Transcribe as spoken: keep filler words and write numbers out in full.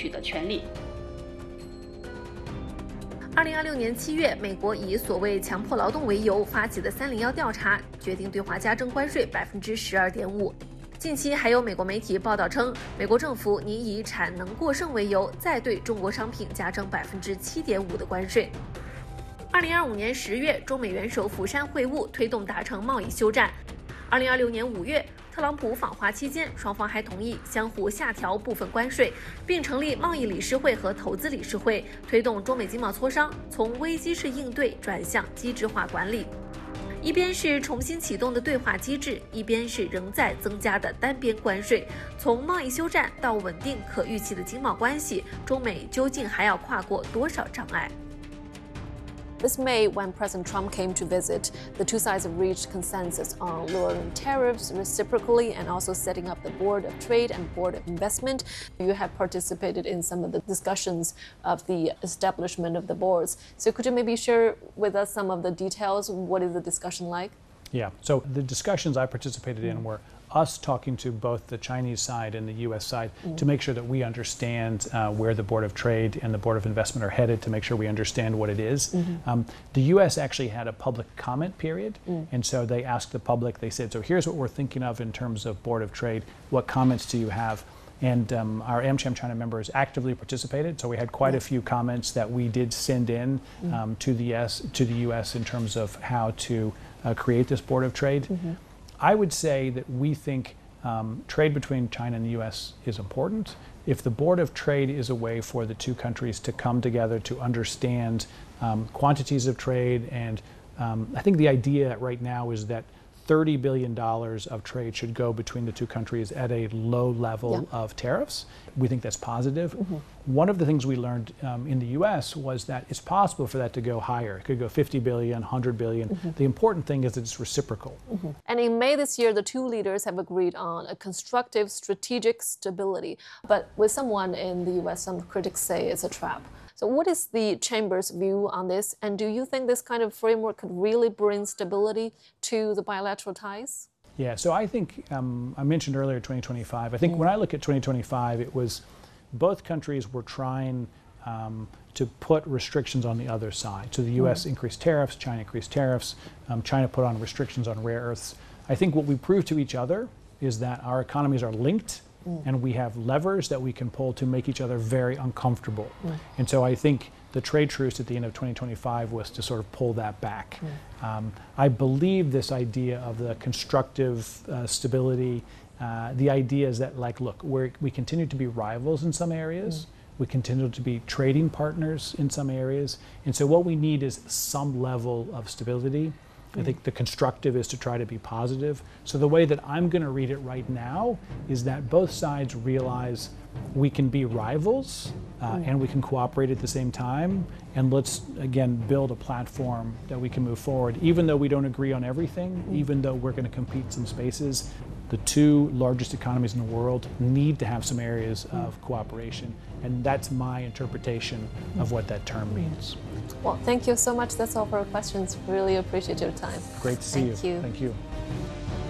取的权利。 二零二六年七月，美国以所谓强迫劳动为由发起的三零一调查，决定对华加征关税百分之十二点五。近期还有美国媒体报道称，美国政府拟以产能过剩为由，再对中国商品加征百分之七点五的关税。二零二五年十月，中美元首釜山会晤，推动达成贸易休战。二零二六年五月，特朗普访华期间，双方还同意相互下调部分关税，并成立贸易理事会和投资理事会，推动中美经贸磋商从危机式应对转向机制化管理。一边是重新启动的对话机制，一边是仍在增加的单边关税。从贸易休战到稳定可预期的经贸关系，中美究竟还要跨过多少障碍？ This May, when President Trump came to visit, the two sides have reached consensus on lowering tariffs reciprocally and also setting up the Board of Trade and Board of Investment. You have participated in some of the discussions of the establishment of the boards. So could you maybe share with us some of the details? What is the discussion like? Yeah, so the discussions I participated in were us talking to both the Chinese side and the U S side mm. to make sure that we understand uh, where the Board of Trade and the Board of Investment are headed, to make sure we understand what it is. Mm-hmm. Um, the U S actually had a public comment period, mm. and so they asked the public, they said, so here's what we're thinking of in terms of Board of Trade. What comments do you have? And um, our AmCham China members actively participated, so we had quite yeah. a few comments that we did send in mm. um, to the S, to the U S in terms of how to uh, create this Board of Trade. Mm-hmm. I would say that we think um, trade between China and the U S is important. If the Board of Trade is a way for the two countries to come together to understand um, quantities of trade, and um, I think the idea right now is that thirty billion dollars of trade should go between the two countries at a low level yeah. of tariffs. We think that's positive. Mm-hmm. One of the things we learned um, in the U S was that it's possible for that to go higher. It could go fifty billion, one hundred billion. Mm-hmm. The important thing is that it's reciprocal. Mm-hmm. And in May this year, the two leaders have agreed on a constructive strategic stability. But with someone in the U S, some critics say it's a trap. So what is the Chamber's view on this? And do you think this kind of framework could really bring stability to the bilateral ties? Yeah, so I think, um, I mentioned earlier twenty twenty-five. I think mm. when I look at twenty twenty-five, it was both countries were trying um, to put restrictions on the other side. So the U S mm. increased tariffs, China increased tariffs, um, China put on restrictions on rare earths. I think what we proved to each other is that our economies are linked. Mm. And we have levers that we can pull to make each other very uncomfortable. Mm. And so I think the trade truce at the end of twenty twenty-five was to sort of pull that back. Mm. Um, I believe this idea of the constructive uh, stability, uh, the idea is that, like, look, we're, we continue to be rivals in some areas. Mm. We continue to be trading partners in some areas. And so what we need is some level of stability. I think the constructive is to try to be positive. So the way that I'm going to read it right now is that both sides realize we can be rivals uh, mm. and we can cooperate at the same time. And let's, again, build a platform that we can move forward. Even though we don't agree on everything, mm. even though we're going to compete in some spaces, the two largest economies in the world need to have some areas mm. of cooperation. And that's my interpretation mm. of what that term means. Well, thank you so much. That's all for our questions. Really appreciate your time. Great to see Thank you. you. Thank you.